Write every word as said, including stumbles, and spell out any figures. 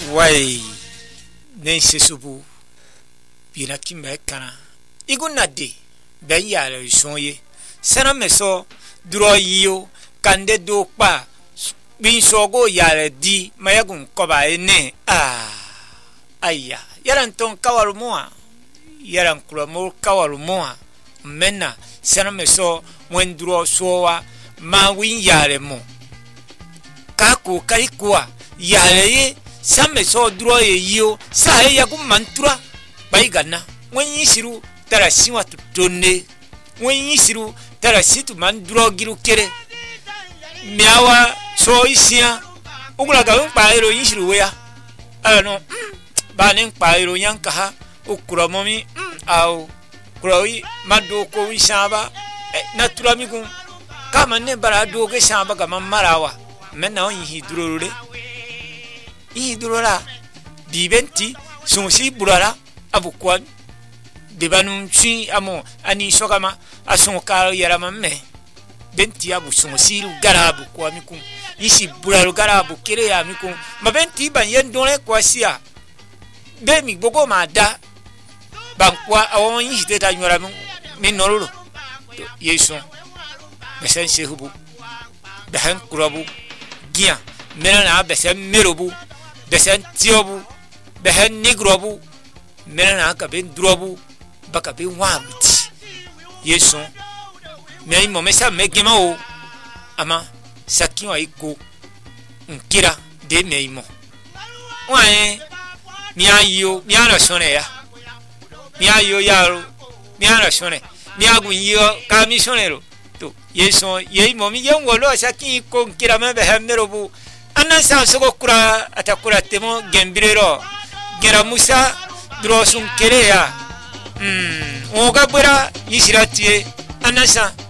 Wai nen sesubu bina kimbe kana iguna de ben yare sonye sana meso duro yiyo kande do pa bin sogo yare di mayagun koba ene ah aya yaran ton kawaru moa yaran kula mo kawaru moa menna sana meso wen duro sowa ma win yare mo kako kai kwa yare ye samme so duro ye yo sa ya ku mantura bai ganna wen yisiru tara siwa tonne wen yisiru tara situ man duro giru kere miawa so isia ugula ga un pairo yisiru ya ano ba nen pairo yanka ha ukura momi au kuroi madu ko wisaba natura migun kama ne barado ke samba ga mamarawa menna on yi duro re idurora bibenti sonsi burara abukwan debanum chi amo ani sogama asonka yarama me benti abu sonsi garabu kwa mikum isi buraro garabu kire ya mikum mabenti ban yendole kwasia be mi gogo mada bankwa awon yi teta nyora mi nororo yeso besen sehubu behen kurabu gia mena na besen merobu besen tiobu behen nigrobu mena ka ben drobu baka ben wamuti yeso me mo mesa megema o ama sakiwa iko nkira de meimo wae mi ayo mi ara sone ya mi ayo yaro mi ara sone mi agun yo ka mi sonero to yeso ye mo mi yengo lo saki ko nkira me behen merobu anna sa sogo kura atakura temo gembirero gera musa drosun kereya mm oga bura yisiratie anna sa